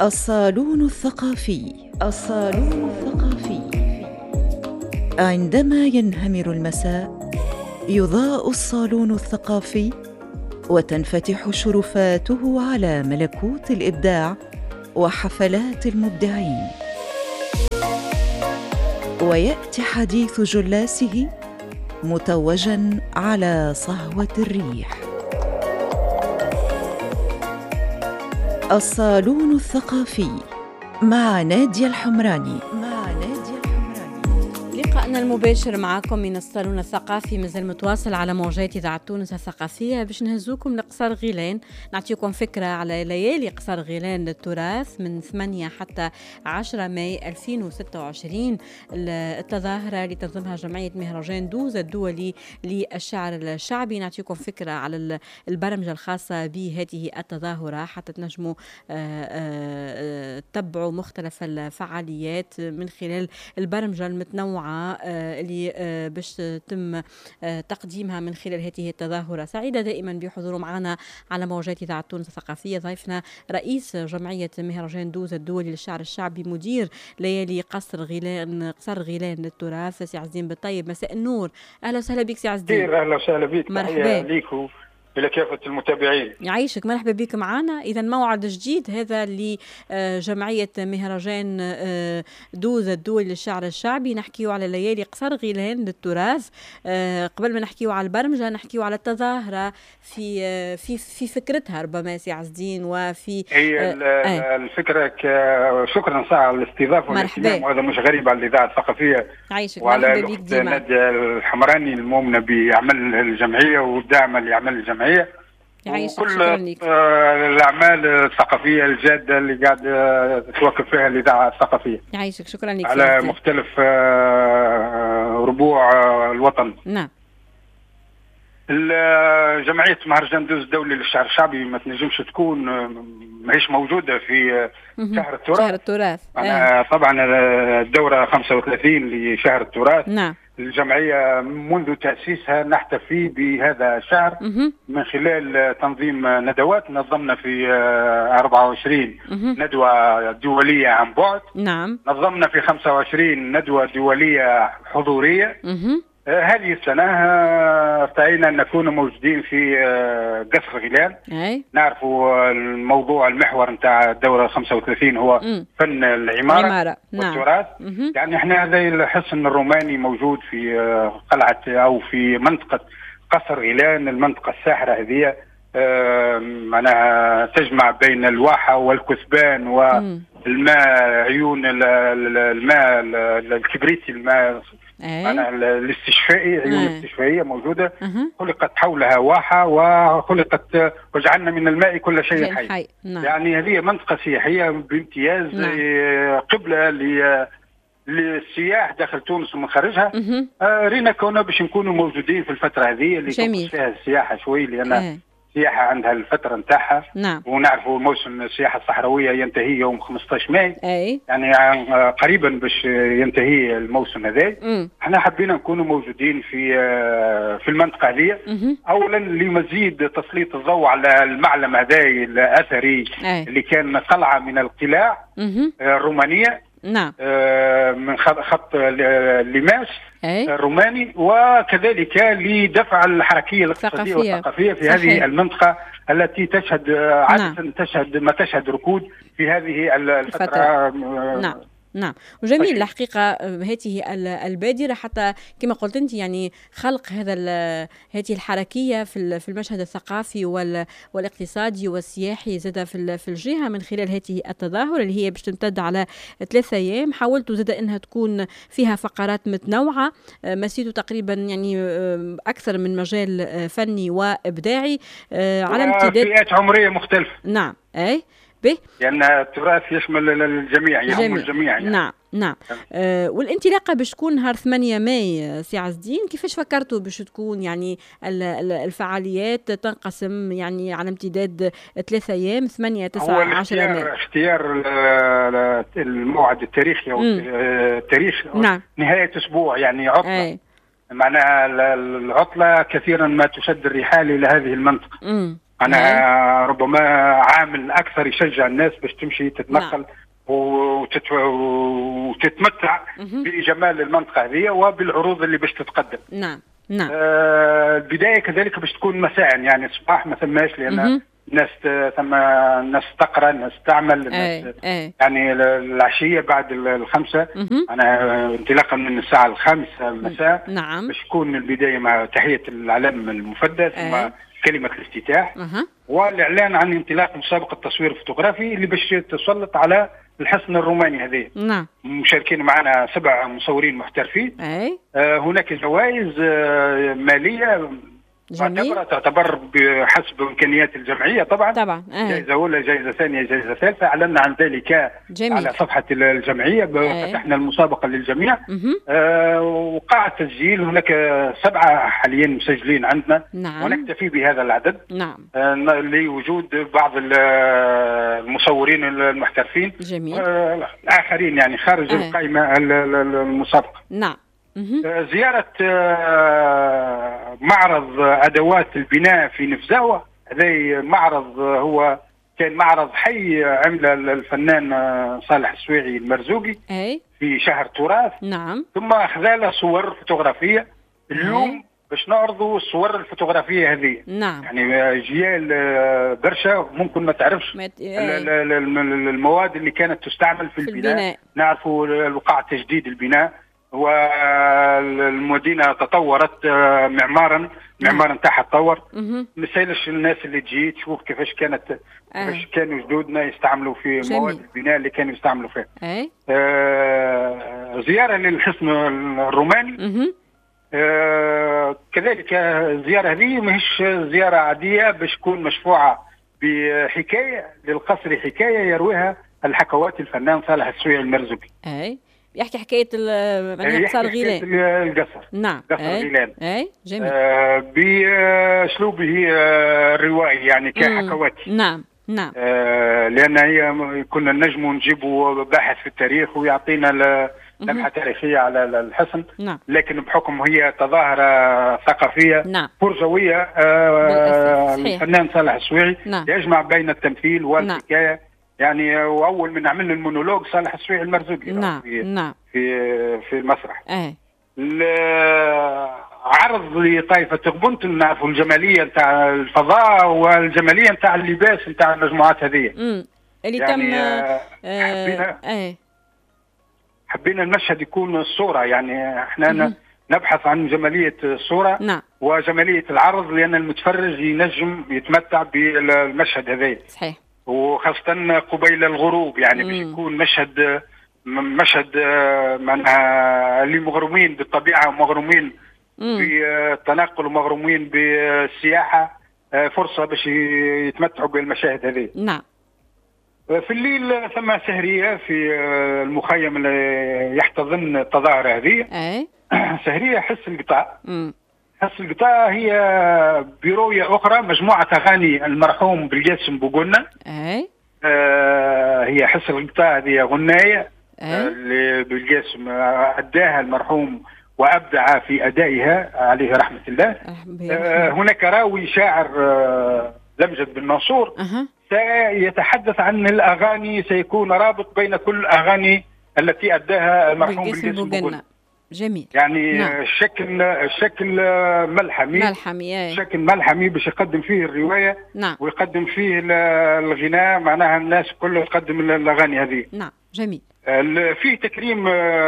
الصالون الثقافي. الصالون الثقافي. عندما ينهمر المساء يضاء الصالون الثقافي وتنفتح شرفاته على ملكوت الإبداع وحفلات المبدعين، ويأتي حديث جلاسه متوجاً على صهوة الريح. الصالون الثقافي مع نادية الحمراني. لقاءنا المباشر معكم من الصالون الثقافي مازال متواصل على موجات إذاعة تونس الثقافية باش نهزوكم لقصر غيلان، نعطيكم فكرة على ليالي قصر غيلان للتراث من 8 حتى 10 ماي 2026. التظاهرة اللي تنظمها جمعية مهرجان دوز الدولي للشعر الشعبي. نعطيكم فكرة على البرمجة الخاصة بهذه التظاهرة حتى تنجموا تتبعوا مختلف الفعاليات من خلال البرمجة المتنوعة اللي باش تم تقديمها من خلال هذه التظاهرة. سعيدة دائما بحضور معنا على موجات إذاعة تونس الثقافية ضيفنا رئيس جمعية مهرجان دوز الدولي للشعر الشعبي، مدير ليالي قصر غيلان للتراث، سي عز الدين بالطيب. مساء النور، أهلا وسهلا بك سي عز الدين. أهلا وسهلا بك، مرحبا ليك إلى كافة المتابعين. يعيشك، مرحبا بك معنا. إذا موعد جديد هذا لجمعية مهرجان دوز الدولي للشعر الشعبي، نحكيو على ليالي قصر غيلان للتراث. قبل ما نحكيو على البرمجة نحكيو على التظاهرة في فكرتها ربما سي عز الدين وفي هي الفكرة. شكرا ساعة على الاستضافة مرحبا، وهذا مش غريب على الإذاعة الثقافية. يعيشك، وعلى مرحبا بك ديما. نادية الحمراني المؤمنة بعمل الجمعية والداعمة لعمل الجمعية يعيشك، وكل شكرا لك. الأعمال الثقافية الجادة اللي قاعد توقف فيها الإذاعة الثقافية. يعيشك، شكرا لك على مختلف ربوع الوطن. نعم. جمعية مهرجان دوز الدولي للشعر الشعبي ما تنجمش تكون ماهيش موجودة في شهر التراث. شهر التراث. طبعا الدورة 35 لشهر التراث. نعم. الجمعية منذ تأسيسها نحتفي بهذا الشهر من خلال تنظيم ندوات. نظمنا في 24 ندوة دولية عن بعد. نعم. نظمنا في 25 ندوة دولية حضورية. هذه السنة ارتئينا أن نكون موجودين في قصر غيلان. نعرفوا الموضوع المحور نتاع الدورة 35 هو فن العمارة والتراث. يعني احنا هذا الحصن الروماني موجود في قلعة أو في منطقة قصر غيلان، المنطقة الساحرة هذه معناها تجمع بين الواحة والكثبان والماء، عيون الماء الكبريتي، الماء الاستشفائي، عيون الاستشفائية موجودة. خلقت حولها واحة وخلقت وجعلنا من الماء كل شيء حي. يعني هذه منطقة سياحية بامتياز. قبلة للسياح داخل تونس ومن خارجها. رينا كونا باش نكونوا موجودين في الفترة هذه اللي تنقص فيها السياحة شوي، لأن السياحة عندها الفترة نتاعها. ونعرفوا موسم السياحة الصحراوية ينتهي يوم 15 ماي. يعني قريبا باش ينتهي الموسم هذا. احنا حبينا نكونوا موجودين في المنطقة هذه. اولا لمزيد تسليط الضوء على المعلم هذا الأثري اللي كان قلعة من القلاع الرومانية. نعم. من خط ليماس الروماني، وكذلك لدفع الحركية الاقتصادية والثقافية في هذه المنطقة التي تشهد عادة تشهد ركود في هذه الفترة. نعم. وجميل الحقيقة هذه البادرة حتى كما قلت أنت، يعني خلق هذه الحركية في المشهد الثقافي والاقتصادي والسياحي زاد في الجهة من خلال هذه التظاهرة اللي هي باش تمتد على 3 أيام. حاولتوا زاد أنها تكون فيها فقرات متنوعة، مسيتوا تقريبا يعني أكثر من مجال فني وإبداعي على امتداد فئات عمرية مختلفة. نعم. لأن التراث يشمل الجميع، يهم الجميع يعني. نعم. والانطلاقة باش تكون نهار 8 ماي سي عز الدين. كيفاش فكرتوا باش تكون يعني الفعاليات تنقسم يعني على امتداد 3 أيام 8 9 10 ماي؟ اختيار الموعد التاريخي أو التاريخ. نهاية أسبوع يعني عطلة. معناها العطلة كثيرا ما تشد الرحال إلى هذه المنطقة. أنا ربما عامل أكثر يشجع الناس باش تمشي تتنقل وتتمتع بجمال المنطقة هذه وبالعروض اللي باش تتقدم. نعم. البداية كذلك باش تكون مساء، يعني الصباح ما ثماش، لأن الناس ثم ناس تقرا، الناس تعمل، الناس يعني العشيه بعد 5 انا انطلاقا من الساعه 5 مساء. نعم. باش تكون البدايه مع تحيه العلم المفدى ثم كلمه الافتتاح والاعلان عن انطلاق مسابقه تصوير فوتوغرافي اللي باش تسلط على الحصن الروماني هذه. نعم. مشاركين معنا 7 مصورين محترفين. هناك جوائز ماليه تعتبر بحسب امكانيات الجمعيه طبعا. جائزه اولى، جائزه ثانيه، جائزه ثالثه. اعلنا عن ذلك على صفحه الجمعيه. فتحنا المسابقه للجميع. وقع التسجيل. هناك 7 حاليا مسجلين عندنا. ونكتفي بهذا العدد. لوجود بعض المصورين المحترفين. الاخرين يعني خارج القائمه المسابقه. زيارة معرض أدوات البناء في نفزاوة. هذا معرض هو كان معرض حي عمله الفنان صالح السويعي المرزوقي في شهر تراث. ثم أخذ صور فوتوغرافية اليوم باش نعرضوا الصور الفوتوغرافية هذه. يعني جيال برشا ممكن ما تعرفش المواد اللي كانت تستعمل في البناء. نعرفوا وقع تجديد البناء والمدينه تطورت معمارا تاعها تطور. ما سالش الناس اللي تجي تشوف كيفاش كانوا جدودنا يستعملوا في مواد البناء اللي كانوا يستعملوا فيها. زياره للحصن الروماني. كذلك الزياره هذه ماهيش زياره عاديه، باش تكون مشفوعه بحكايه للقصر، حكايه يرويها الحكوات الفنان صالح السويعي المرزوقي. يحكي حكاية قصر غيلان. القصر. نعم. قصر غيلان. جميل. بأسلوبه الروائي يعني كحكواتي. نعم. لأن هي كنا نجموا نجيبوا باحث في التاريخ ويعطينا لمحة تاريخية على الحصن. لكن بحكم هي تظاهرة ثقافية فرجوية. الفنان صالح السويعي يجمع بين التمثيل والحكاية. يعني واول من عملنا المونولوج صالح السويعي المرزوقي في المسرح. عرض لطائفه تغبنت، نعرفوا الجماليه نتاع الفضاء والجماليه نتاع اللباس نتاع المجموعات هذه اللي يعني تم. حبينا المشهد يكون الصوره، يعني احنا نبحث عن جماليه الصوره وجماليه العرض، لان المتفرج ينجم يتمتع بالمشهد هذا. صحيح. وخاصة قبيل الغروب، يعني باش يكون مشهد معناها اللي مغرومين بالطبيعة ومغرومين بالتنقل ومغرومين بالسياحة فرصة باش يتمتعوا بالمشاهد هذه. في الليل ثم سهرية في المخيم اللي يحتضن التظاهرة هذه. سهرية حس القطاع. حس القطاع هي برؤية أخرى مجموعة أغاني المرحوم بالجاسم بوقلنا. هي حس القطاع هذه غناية اللي بالجاسم أداها المرحوم وأبدع في أدائها عليه رحمة الله. هناك راوي شاعر زمجد بن منصور سيتحدث عن الأغاني، سيكون رابط بين كل الأغاني التي أداها المرحوم بالجاسم بوقلنا. جميل. يعني الشكل ملحمي. شكل ملحمي باش يقدم فيه الروايه. ويقدم فيه الغناء، معناها الناس كلها تقدم الاغاني هذه. جميل. في تكريم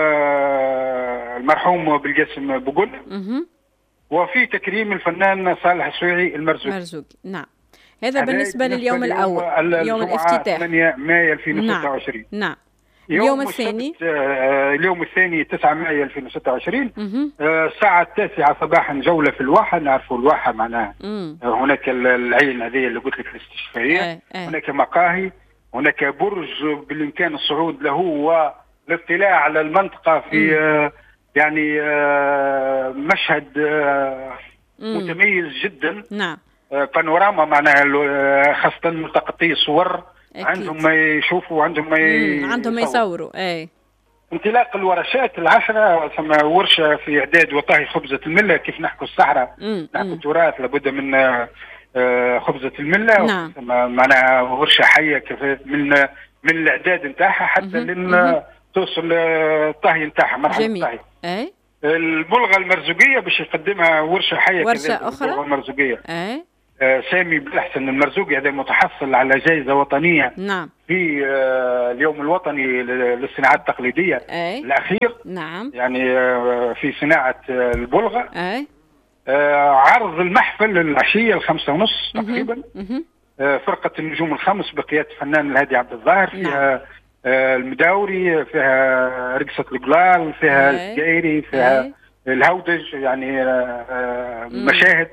المرحوم بالجاسم بوقلنا. وفي تكريم الفنان صالح السويعي المرزوقي. هذا بالنسبه لليوم الاول، يوم الافتتاح 8 مايو 2026. اليوم الثاني اليوم الثاني 9 مايو 2026. الساعة 9 صباحا جولة في الواحة. نعرفوا الواحة معناها هناك العين هذه اللي قلت لك الاستشفائية. هناك مقاهي، هناك برج بالإمكان الصعود له والاطلاع على المنطقة في يعني مشهد متميز جدا. بانوراما معناها، خاصة ملتقطي الصور. عندهم ما يشوفوا، عندهم ما يصوروا. انطلاق الورشات 10 ثم ورشه في اعداد وطهي خبزه المله، كيف نحكوا الصحراء، نحكوا التراث، لابد من خبزة الملة. نعم. معناها ورشة حية كيف من الإعداد نتاعها حتى لين توصل الطهي نتاعها مرحلة الطهي. أي. البلغة المرزوقية باش يقدمها ورشة حية ورشة أخرى. البلغة المرزوقية. أي. سامي بالأحسن المرزوقي هذا متحصل على جائزة وطنية. نعم. في اليوم الوطني للصناعات التقليدية. أي. الأخير. نعم. يعني في صناعة البلغة. أي. عرض المحفل العشية 5:30 تقريبا. فرقة النجوم الخمس بقيادة الفنان الهادي عبد الظاهر. فيها المداوري، فيها رقصة القلال، فيها السجايري، فيها الهودج، يعني مشاهد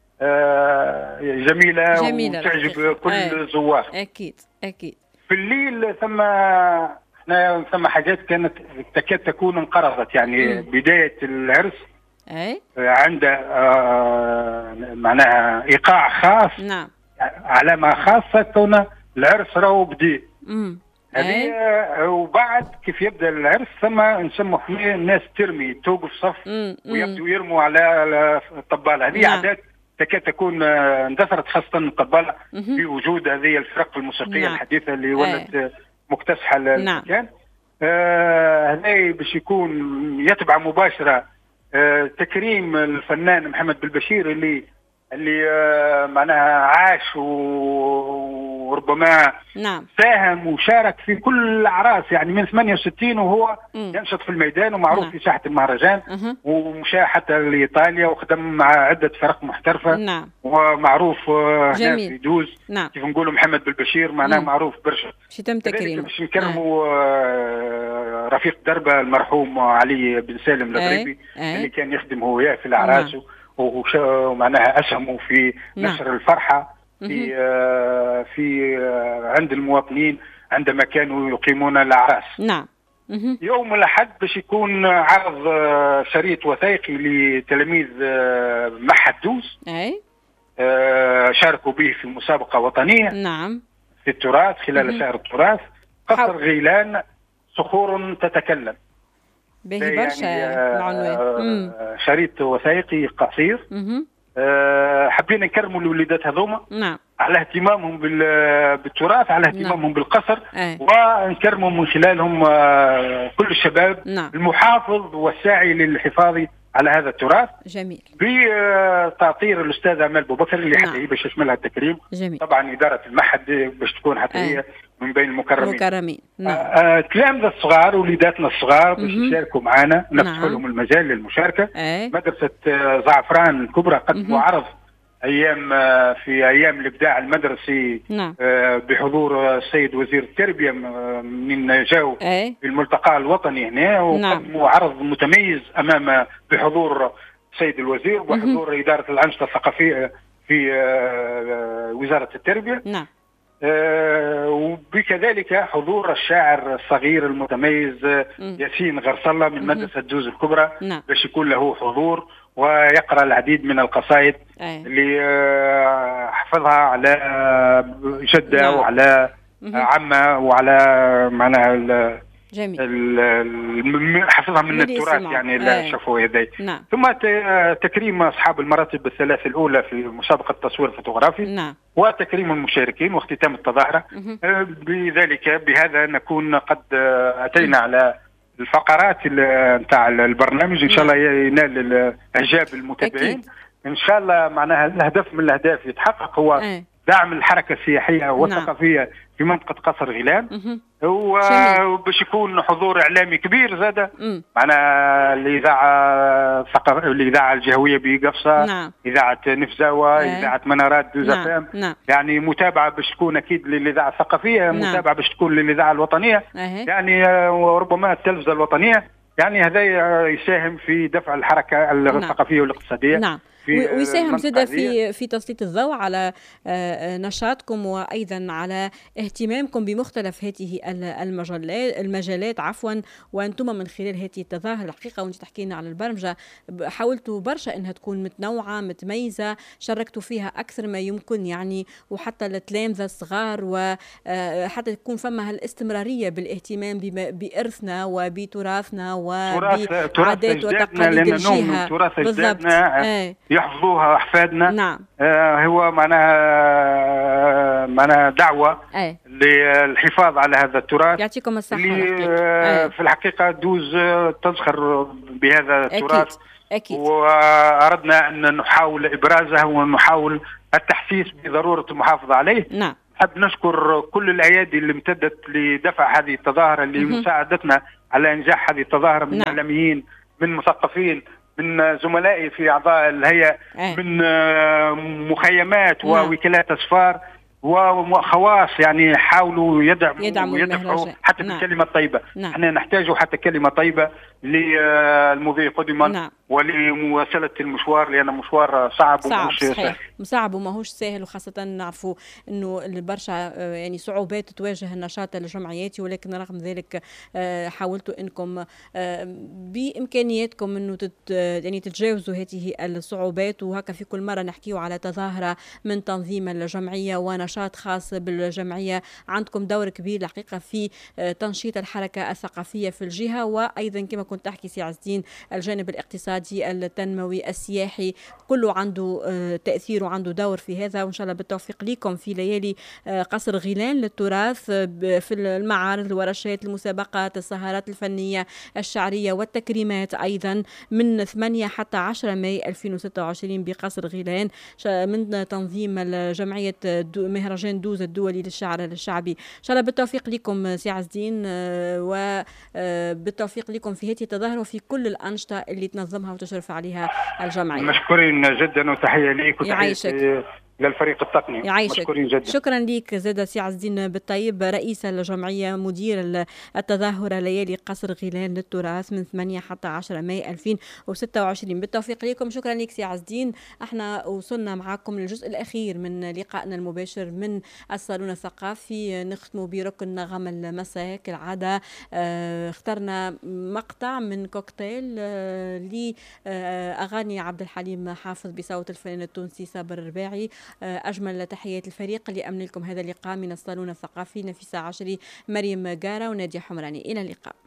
جميلة وتعجب كل الزوار. أكيد. في الليل ثم حاجات كانت تكاد تكون انقرضت، يعني بداية العرس عند معناها إيقاع خاص. نعم. علامة خاصة كون العرس راهو بدي. هذه وبعد كيف يبدا العرس ثم نسموا الناس ترمي توقف صف ويبدوا يرموا على الطبالة. هذه عادات تكاد تكون اندثرت خاصة الطبالة في وجود هذه الفرق الموسيقية الحديثة اللي ولت مكتسحة المكان. هذا باش يكون يتبع مباشرة تكريم الفنان محمد بالبشير اللي معناها عاش وربما ساهم وشارك في كل الأعراس، يعني من 68 وهو ينشط في الميدان ومعروف في ساحة المهرجان، ومشى حتى لإيطاليا وخدم مع عدة فرق محترفة. ومعروف هنا في دوز. كيف نقولوا محمد بالبشير معناه معروف برشا. شتم تكريم. باش نكرموا رفيق دربه المرحوم علي بن سالم الغريبي اللي كان يخدم هو وياه في الأعراس ومعناها أسهموا في نشر الفرحة في عند المواطنين عندما كانوا يقيمون الأعراس. نعم. يوم الأحد باش يكون عرض شريط وثائقي لتلاميذ معهد دوز. شاركوا به في مسابقة وطنية. نعم. في التراث خلال شهر التراث. قصر غيلان صخور تتكلم. باهي برشا العنوان. شريط وثائقي قصير. حبينا نكرموا الوليدات هذوما. نعم. على اهتمامهم بالتراث، على اهتمامهم بالقصر. ونكرموا من خلالهم كل الشباب. المحافظ والساعي للحفاظ على هذا التراث. جميل. بتعطير الأستاذة أمال بوبكر اللي حتى هي باش يشملها التكريم. جميل. طبعا إدارة المعهد باش تكون حتى هي من بين المكرمين. تلامذة الصغار وليداتنا الصغار باش يشاركوا معنا، نفتح لهم المجال للمشاركة. مدرسة زعفران الكبرى قدموا عرض في أيام الإبداع المدرسي. بحضور السيد وزير التربية من جاو في الملتقى الوطني هنا، وقدموا عرض متميز بحضور السيد الوزير وحضور إدارة الأنشطة الثقافية في وزارة التربية. وبكذلك حضور الشاعر الصغير المتميز ياسين غرسلة من مدرسة دوز الكبرى باش يكون له حضور ويقرأ العديد من القصائد اللي حفظها على جدة وعلى عمه وعلى معناها حفظها من التراث يعني لا شافوا يدي. ثم تكريم أصحاب المراتب الثلاث الأولى في مسابقة التصوير الفوتوغرافي. وتكريم المشاركين واختتام التظاهرة. بهذا نكون قد أتينا على الفقرات نتاع البرنامج. إن شاء الله ينال إعجاب المتابعين. إن شاء الله معناها الهدف من الأهداف يتحقق هو دعم الحركة السياحية والثقافية في منطقة قصر غيلان. وباش يكون حضور إعلامي كبير زادة معنا الإذاعة الجهوية بقفصة. إذاعة نفزاوة. إذاعة منارات دوزافام. يعني متابعة باش تكون أكيد للإذاعة الثقافية. متابعة باش تكون للإذاعة الوطنية. يعني وربما التلفزة الوطنية. يعني هذا يساهم في دفع الحركة الثقافية والاقتصادية. ويساهم زاد في تسليط الضوء على نشاطكم وايضا على اهتمامكم بمختلف هذه المجالات وانتم من خلال هذه التظاهر الحقيقه. وانت تحكي لنا على البرمجه حاولتوا برشا انها تكون متنوعه متميزه، شاركتوا فيها اكثر ما يمكن يعني، وحتى التلامذه الصغار وحتى تكون فما هالاستمراريه بالاهتمام بارثنا وبتراثنا وبعادات وتقاليد الجهه. بالضبط. ويحفظوها أحفادنا. نعم. هو معناها دعوة للحفاظ على هذا التراث. يعطيكم الصحة. في الحقيقة دوز تزخر بهذا التراث. أكيد. وأردنا أن نحاول إبرازه ونحاول التحسيس بضرورة المحافظة عليه. نعم. نحب نشكر كل الأيادي اللي امتدت لدفع هذه التظاهرة، لمساعدتنا على إنجاح هذه التظاهرة، من إعلاميين، من مثقفين، من زملائي في أعضاء الهيئة، من مخيمات ووكالات أسفار وخواص، يعني حاولوا يدعموا حتى بالكلمة الطيبة. احنا نحتاج حتى كلمة طيبة للمضي قدما ولمواصلة المشوار، لأن مشوار صعب وماهوش سهل. صعب وماهوش سهل، وخاصة نعرفوا أنه برشا يعني صعوبات تواجه النشاط الجمعياتي، ولكن رغم ذلك حاولتوا أنكم بإمكانياتكم أنه يعني تتجاوزوا هذه الصعوبات. وهكا في كل مرة نحكيوا على تظاهرة من تنظيم الجمعية ونشاط خاص بالجمعية. عندكم دور كبير الحقيقة في تنشيط الحركة الثقافية في الجهة، وأيضا كما كنت تحكي سي عز الدين الجانب الاقتصادي التنموي السياحي كله عنده تأثير وعنده دور في هذا. وإن شاء الله بالتوفيق لكم في ليالي قصر غيلان للتراث، في المعارض، الورشات، المسابقات، السهرات الفنية الشعرية والتكريمات أيضا من 8 حتى 10 ماي 2026 بقصر غيلان، من تنظيم الجمعية مهرجان دوز الدولي للشعر الشعبي. إن شاء الله بالتوفيق لكم سي عز الدين، وبالتوفيق لكم في هذه التظاهرة وفي كل الأنشطة اللي تنظمها وتشرف عليها الجمعية. مشكورين جدا، وتحية ليك وتحية للفريق التقني. يعيشك. شكرا لك زاد سي عز الدين بالطيب، رئيس الجمعية، مدير التظاهرة ليالي قصر غيلان للتراث من 8 حتى 10 ماي 2026. بالتوفيق لكم. شكرا لك سي عز الدين. احنا وصلنا معكم للجزء الأخير من لقائنا المباشر من الصالون الثقافي، نختم بركن نغم المساء كالعادة. اخترنا مقطع من كوكتيل لأغاني عبد الحليم حافظ بصوت الفنان التونسي صابر الرباعي. أجمل تحيات الفريق اللي أمن لكم هذا اللقاء من الصالون الثقافي، نفيسة عشري، مريم جارة ونادية حمراني. إلى اللقاء.